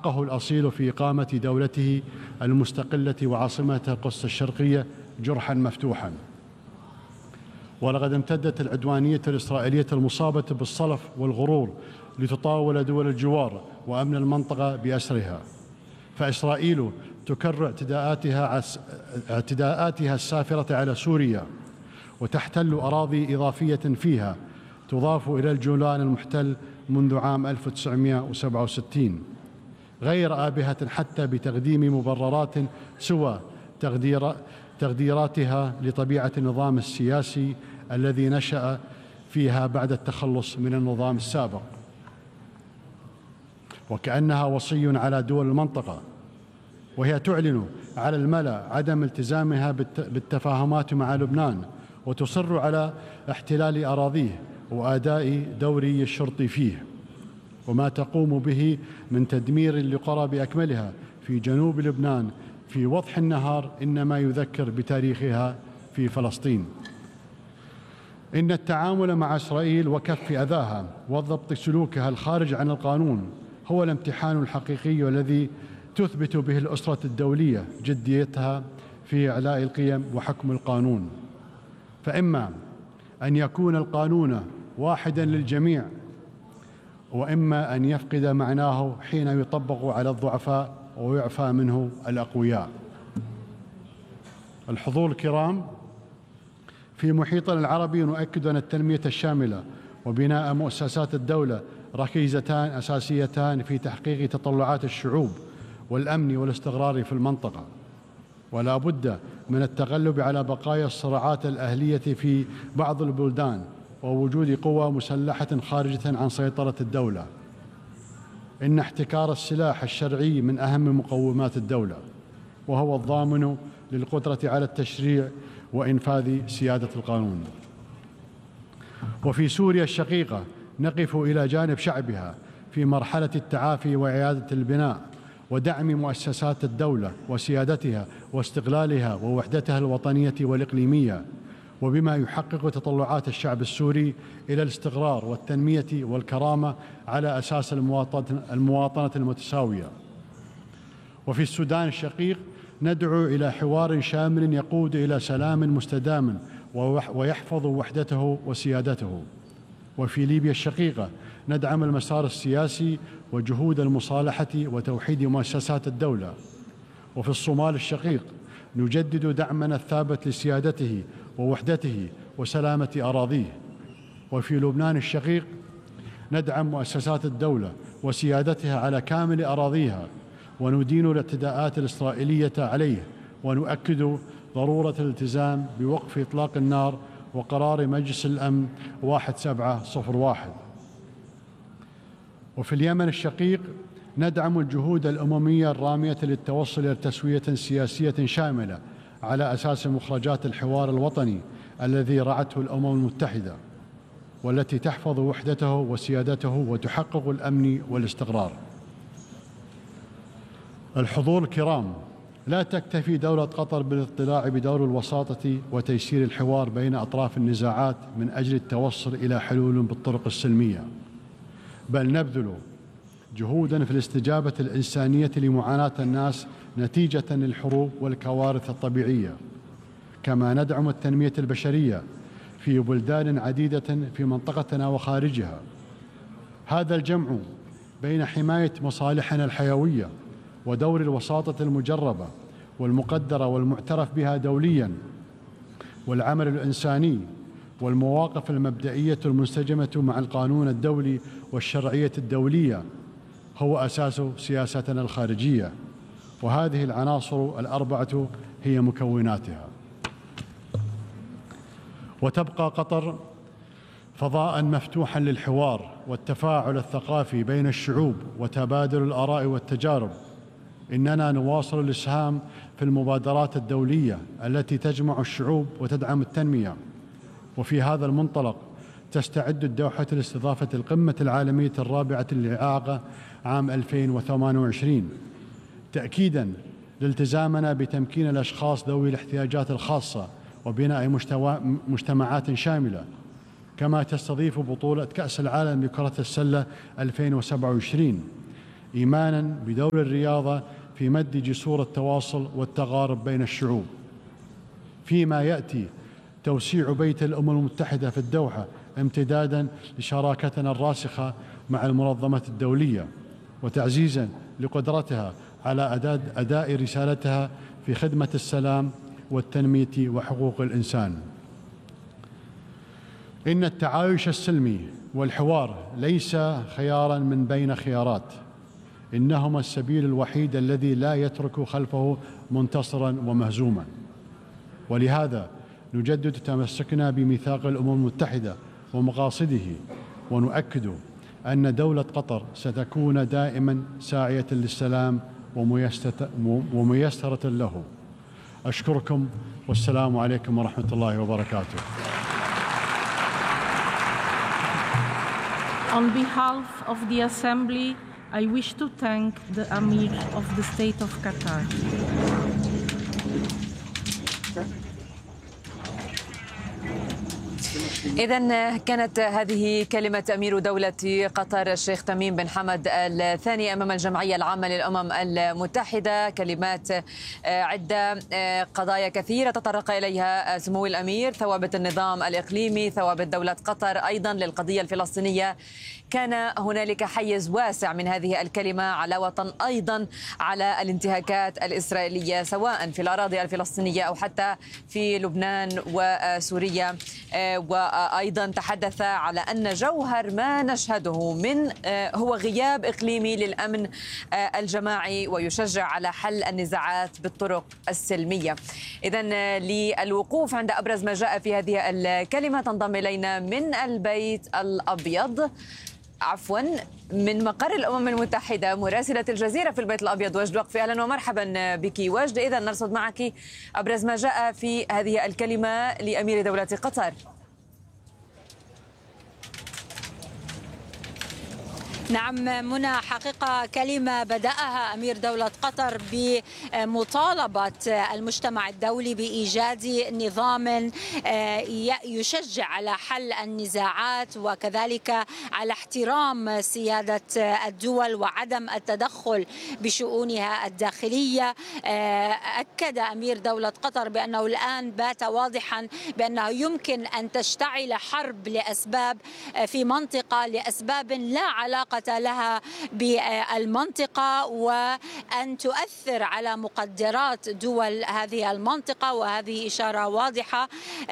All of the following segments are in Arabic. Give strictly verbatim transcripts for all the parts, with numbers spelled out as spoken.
حقه الأصيل في إقامة دولته المستقلة وعاصمتها القدس الشرقية جرحا مفتوحا. ولقد امتدت العدوانية الإسرائيلية المصابة بالصلف والغرور لتطاول دول الجوار وأمن المنطقة بأسرها، فإسرائيل تكرر اعتداءاتها اعتداءاتها السافرة على سوريا وتحتل أراضي إضافية فيها تضاف إلى الجولان المحتل منذ عام ألف وتسعمائة وسبعة وستين، غير آبهة حتى بتقديم مبررات سوى تقدير تقديراتها لطبيعة النظام السياسي الذي نشأ فيها بعد التخلص من النظام السابق، وكأنها وصي على دول المنطقة، وهي تعلن على الملأ عدم التزامها بالتفاهمات مع لبنان وتصر على احتلال أراضيه وأداء دوري الشرطي فيه، وما تقوم به من تدمير لقرى بأكملها في جنوب لبنان في وضح النهار إنما يذكر بتاريخها في فلسطين. إن التعامل مع إسرائيل وكف أذاها وضبط سلوكها الخارج عن القانون هو الامتحان الحقيقي الذي تثبت به الأسرة الدولية جديتها في إعلاء القيم وحكم القانون، فإما أن يكون القانون واحداً للجميع، وإما أن يفقد معناه حين يطبق على الضعفاء ويعفى منه الأقوياء. الحضور الكرام، في محيطنا العربي نؤكد أن التنمية الشاملة وبناء مؤسسات الدولة ركيزتان أساسيتان في تحقيق تطلعات الشعوب والأمن والاستقرار في المنطقة، ولا بد من التغلب على بقايا الصراعات الأهلية في بعض البلدان ووجود قوى مسلحة خارجة عن سيطرة الدولة. إن احتكار السلاح الشرعي من أهم مقومات الدولة، وهو الضامن للقدرة على التشريع وإنفاذ سيادة القانون. وفي سوريا الشقيقة نقف إلى جانب شعبها في مرحلة التعافي وإعادة البناء ودعم مؤسسات الدولة وسيادتها واستقلالها ووحدتها الوطنية والإقليمية، وبما يحقق تطلعات الشعب السوري إلى الاستقرار والتنمية والكرامة على أساس المواطنة المتساوية. وفي السودان الشقيق ندعو إلى حوار شامل يقود إلى سلام مستدام ويحفظ وحدته وسيادته. وفي ليبيا الشقيقة ندعم المسار السياسي وجهود المصالحة وتوحيد مؤسسات الدولة. وفي الصومال الشقيق نجدد دعمنا الثابت لسيادته ووحدته وسلامة أراضيه. وفي لبنان الشقيق ندعم مؤسسات الدولة وسيادتها على كامل أراضيها، وندين الاعتداءات الإسرائيلية عليه، ونؤكد ضرورة الالتزام بوقف إطلاق النار وقرار مجلس الأمن واحد سبعة صفر واحد. وفي اليمن الشقيق ندعم الجهود الأممية الرامية للتوصل إلى تسوية سياسية شاملة على أساس مخرجات الحوار الوطني الذي رعته الأمم المتحدة، والتي تحفظ وحدته وسيادته وتحقق الأمن والاستقرار. الحضور الكرام، لا تكتفي دولة قطر بالاطلاع بدور الوساطة وتيسير الحوار بين أطراف النزاعات من أجل التوصل إلى حلول بالطرق السلمية، بل نبذل جهوداً في الاستجابة الإنسانية لمعاناة الناس نتيجة للحروب والكوارث الطبيعية، كما ندعم التنمية البشرية في بلدان عديدة في منطقتنا وخارجها. هذا الجمع بين حماية مصالحنا الحيوية ودور الوساطة المجربة والمقدرة والمعترف بها دولياً والعمل الإنساني والمواقف المبدئية المنسجمة مع القانون الدولي والشرعية الدولية هو أساس سياستنا الخارجية، وهذه العناصر الأربعة هي مكوناتها. وتبقى قطر فضاء مفتوحا للحوار والتفاعل الثقافي بين الشعوب وتبادل الآراء والتجارب. إننا نواصل الإسهام في المبادرات الدولية التي تجمع الشعوب وتدعم التنمية. وفي هذا المنطلق تستعد الدوحة لاستضافة القمة العالمية الرابعة للإعاقة عام ألفين وثمانية وعشرين، تأكيداً لالتزامنا بتمكين الأشخاص ذوي الاحتياجات الخاصة وبناء مجتمعات شاملة. كما تستضيف بطولة كأس العالم لكرة السلة ألفين وسبعة وعشرين إيماناً بدور الرياضة في مد جسور التواصل والتقارب بين الشعوب. فيما يأتي توسيع بيت الأمم المتحدة في الدوحة امتداداً لشراكتنا الراسخة مع المنظمة الدولية، وتعزيزاً لقدرتها على أداء رسالتها في خدمة السلام والتنمية وحقوق الإنسان. إن التعايش السلمي والحوار ليس خياراً من بين خيارات، إنهما السبيل الوحيد الذي لا يترك خلفه منتصراً ومهزوماً. ولهذا نجدد تمسكنا بميثاق الأمم المتحدة ومقاصده، ونؤكد أن دولة قطر ستكون دائماً ساعية للسلام وميسرة له. أشكركم والسلام عليكم ورحمة الله وبركاته. On behalf of the Assembly, I wish to thank the Amir of the State of Qatar. إذن كانت هذه كلمة أمير دولة قطر الشيخ تميم بن حمد الثاني أمام الجمعية العامة للأمم المتحدة. كلمات عدة، قضايا كثيرة تطرق إليها سمو الأمير: ثوابت النظام الإقليمي، ثوابت دولة قطر، أيضا للقضية الفلسطينية. كان هنالك حيز واسع من هذه الكلمة علاوة أيضا على الانتهاكات الإسرائيلية سواء في الأراضي الفلسطينية أو حتى في لبنان وسوريا. وأيضا تحدث على أن جوهر ما نشهده من هو غياب إقليمي للأمن الجماعي، ويشجع على حل النزاعات بالطرق السلمية. إذن للوقوف عند أبرز ما جاء في هذه الكلمة تنضم إلينا من البيت الأبيض عفوا من مقر الأمم المتحدة مراسلة الجزيرة في البيت الأبيض وجد وقفي. أهلا ومرحبا بك وجد. إذا نرصد معك أبرز ما جاء في هذه الكلمة لأمير دولة قطر. نعم منى، حقيقة كلمة بدأها أمير دولة قطر بمطالبة المجتمع الدولي بإيجاد نظام يشجع على حل النزاعات وكذلك على احترام سيادة الدول وعدم التدخل بشؤونها الداخلية. أكد أمير قطر قطر بأنه الآن بات واضحا بأنه يمكن أن تشتعل حرب لأسباب في منطقة لأسباب لا علاقة لها بالمنطقة، وأن تؤثر على مقدرات دول هذه المنطقة. وهذه إشارة واضحة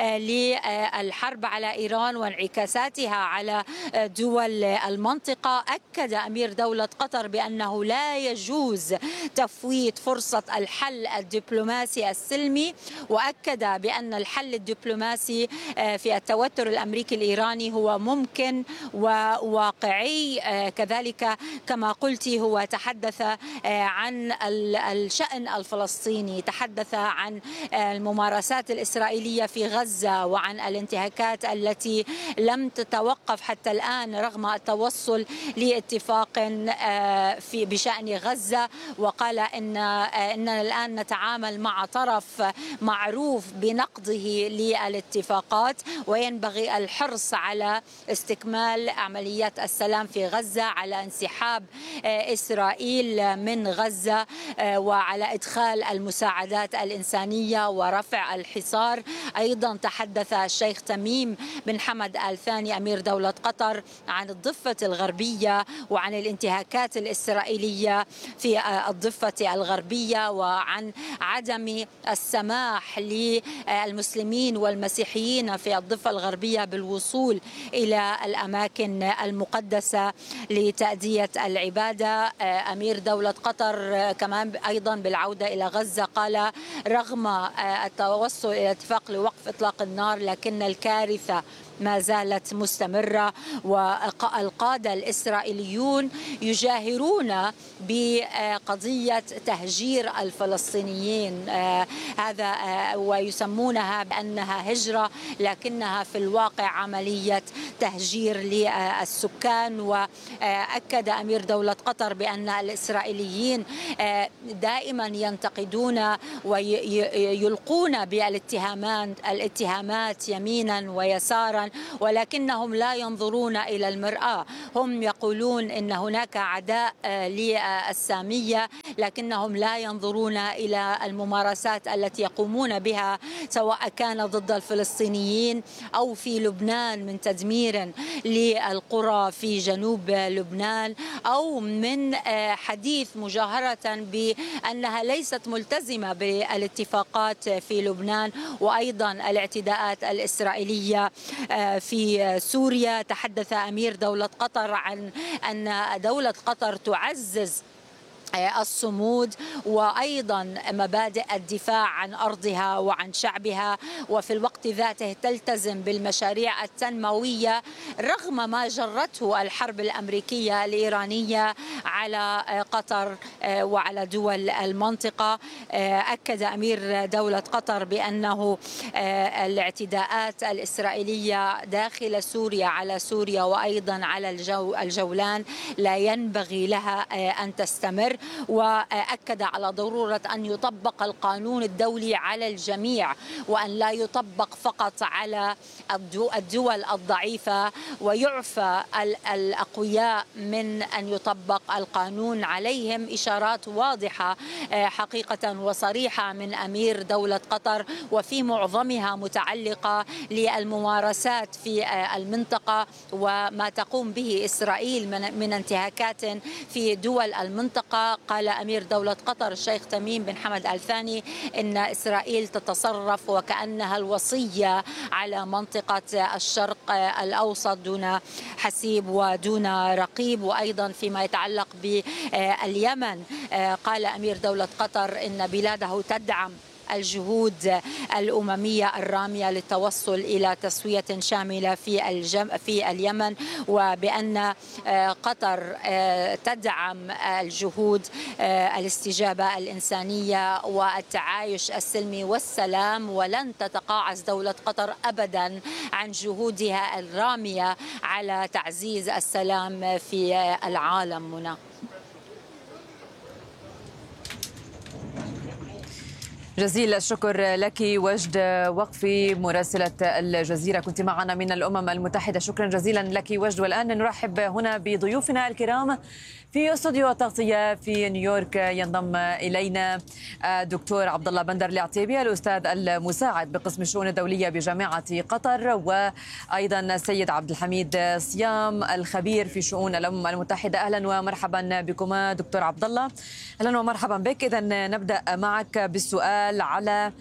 للحرب على إيران وانعكاساتها على دول المنطقة. أكد أمير دولة قطر بأنه لا يجوز تفويت فرصة الحل الدبلوماسي السلمي، وأكد بأن الحل الدبلوماسي في التوتر الأمريكي الإيراني هو ممكن وواقعي. كذلك كما قلت هو تحدث عن الشأن الفلسطيني، تحدث عن الممارسات الإسرائيلية في غزة وعن الانتهاكات التي لم تتوقف حتى الآن رغم التوصل لاتفاق في بشأن غزة. وقال إن إننا الآن نتعامل مع طرف معروف بنقضه للاتفاقات، وينبغي الحرص على استكمال عمليات السلام في غزة، على انسحاب إسرائيل من غزة، وعلى إدخال المساعدات الإنسانية ورفع الحصار. أيضا تحدث الشيخ تميم بن حمد الثاني أمير دولة قطر عن الضفة الغربية وعن الانتهاكات الإسرائيلية في الضفة الغربية، وعن عدم السماح للمسلمين والمسيحيين في الضفة الغربية بالوصول إلى الأماكن المقدسة لتأدية العبادة. أمير دولة قطر كمان أيضا بالعودة إلى غزة قال رغم التوصل إلى اتفاق لوقف إطلاق النار لكن الكارثة ما زالت مستمرة، والقادة الإسرائيليون يجاهرون بقضية تهجير الفلسطينيين، هذا ويسمونها بأنها هجرة لكنها في الواقع عملية تهجير للسكان. وأكد أمير دولة قطر بأن الإسرائيليين دائما ينتقدون ويلقون بالاتهامات الاتهامات يمينا ويسارا لبنان، ولكنهم لا ينظرون إلى المرآة. هم يقولون إن هناك عداء للسامية، لكنهم لا ينظرون إلى الممارسات التي يقومون بها سواء كان ضد الفلسطينيين أو في لبنان من تدمير للقرى في جنوب لبنان، أو من حديث مجاهرة بأنها ليست ملتزمة بالاتفاقات في لبنان، وأيضا الاعتداءات الإسرائيلية في سوريا. تحدث أمير دولة قطر عن أن دولة قطر تعزز الصمود وأيضا مبادئ الدفاع عن أرضها وعن شعبها، وفي الوقت ذاته تلتزم بالمشاريع التنموية رغم ما جرته الحرب الأمريكية الإيرانية على قطر وعلى دول المنطقة. أكد أمير دولة قطر بأنه الاعتداءات الإسرائيلية داخل سوريا على سوريا وأيضا على الجو الجولان لا ينبغي لها أن تستمر، وأكد على ضرورة أن يطبق القانون الدولي على الجميع وأن لا يطبق فقط على الدول الضعيفة، ويعفى الأقوياء من أن يطبق القانون عليهم. إشارات واضحة حقيقة وصريحة من أمير دولة قطر، وفي معظمها متعلقة للممارسات في المنطقة وما تقوم به إسرائيل من انتهاكات في دول المنطقة. قال أمير دولة قطر الشيخ تميم بن حمد آل ثاني إن إسرائيل تتصرف وكأنها الوصية على منطقة الشرق الأوسط دون حسيب ودون رقيب. وأيضا فيما يتعلق باليمن قال أمير دولة قطر إن بلاده تدعم الجهود الأممية الرامية للتوصل إلى تسوية شاملة في الجم في اليمن، وبأن قطر تدعم الجهود الاستجابة الإنسانية والتعايش السلمي والسلام، ولن تتقاعس دولة قطر أبدا عن جهودها الرامية على تعزيز السلام في العالم. منى. جزيل الشكر لك وجد وقفي مراسلة الجزيرة، كنت معنا من الأمم المتحدة. شكرا جزيلا لك وجد. والآن نرحب هنا بضيوفنا الكرام في استوديو التغطية في نيويورك. ينضم إلينا دكتور عبد الله بندر العتيبي الأستاذ المساعد بقسم الشؤون الدولية بجامعة قطر، وأيضا السيد عبد الحميد صيام الخبير في شؤون الأمم المتحدة. أهلا ومرحبا بكما دكتور عبد الله. أهلا ومرحبا بك. إذا نبدأ معك بالسؤال على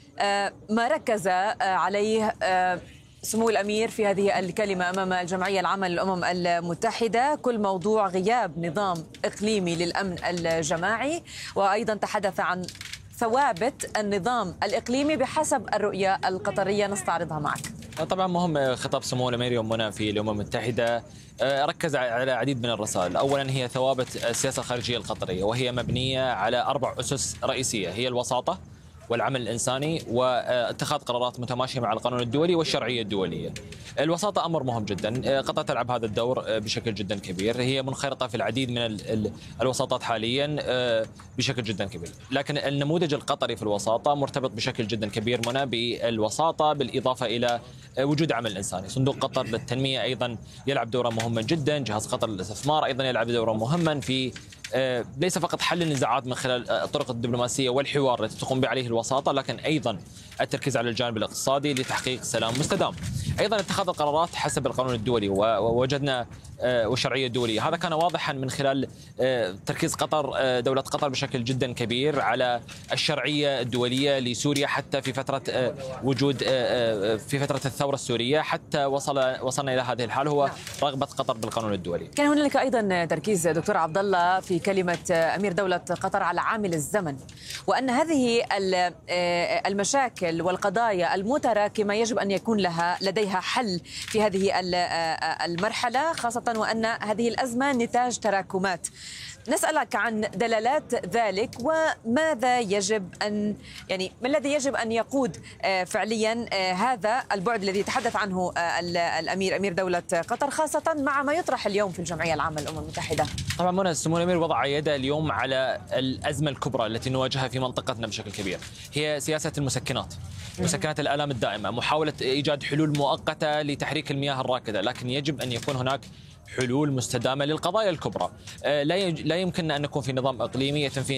ما ركز عليه سمو الأمير في هذه الكلمة أمام الجمعية العامة للأمم المتحدة، كل موضوع غياب نظام إقليمي للأمن الجماعي، وأيضا تحدث عن ثوابت النظام الإقليمي بحسب الرؤية القطرية. نستعرضها معك. طبعا مهم خطاب سمو الأمير يوم منى في الأمم المتحدة ركز على عديد من الرسائل. أولا هي ثوابت السياسة الخارجية القطرية، وهي مبنية على أربع أسس رئيسية، هي الوساطة والعمل الإنساني واتخاذ قرارات متماشية مع القانون الدولي والشرعية الدولية. الوساطة أمر مهم جدا، قطر تلعب هذا الدور بشكل جدا كبير، هي منخرطة في العديد من الوساطات حاليا بشكل جدا كبير، لكن النموذج القطري في الوساطة مرتبط بشكل جدا كبير منى بالوساطة، بالإضافة إلى وجود عمل إنساني. صندوق قطر للتنمية أيضا يلعب دورا مهما جدا، جهاز قطر للاستثمار أيضا يلعب دورا مهما في ليس فقط حل النزاعات من خلال الطرق الدبلوماسية والحوار التي تقوم به عليه الوساطة، لكن أيضا التركيز على الجانب الاقتصادي لتحقيق سلام مستدام. أيضا اتخاذ القرارات حسب القانون الدولي ووجدنا والشرعية الدولية، هذا كان واضحا من خلال تركيز قطر دولة قطر بشكل جدا كبير على الشرعية الدولية لسوريا، حتى في فترة وجود في فترة الثورة السورية حتى وصل وصلنا إلى هذه الحال، هو رغبة قطر بالقانون الدولي. كان هنالك أيضا تركيز دكتور عبد الله في كلمة أمير دولة قطر على عامل الزمن، وأن هذه المشاكل والقضايا المتراكمة يجب أن يكون لها لديها حل في هذه المرحلة، خاصة وأن هذه الأزمة نتاج تراكمات. نسألك عن دلالات ذلك، وماذا يجب أن يعني ما الذي يجب أن يقود فعليا هذا البعد الذي يتحدث عنه الأمير أمير دولة قطر، خاصة مع ما يطرح اليوم في الجمعية العامة للأمم المتحدة؟ طبعا منى، سمو الأمير وضع يده اليوم على الأزمة الكبرى التي نواجهها في منطقتنا بشكل كبير، هي سياسة المسكنات، مسكنات الآلام الدائمة، محاولة إيجاد حلول مؤقتة لتحريك المياه الراكدة، لكن يجب أن يكون هناك حلول مستدامة للقضايا الكبرى. لا لا يمكننا أن نكون في نظام إقليمي يتم فيه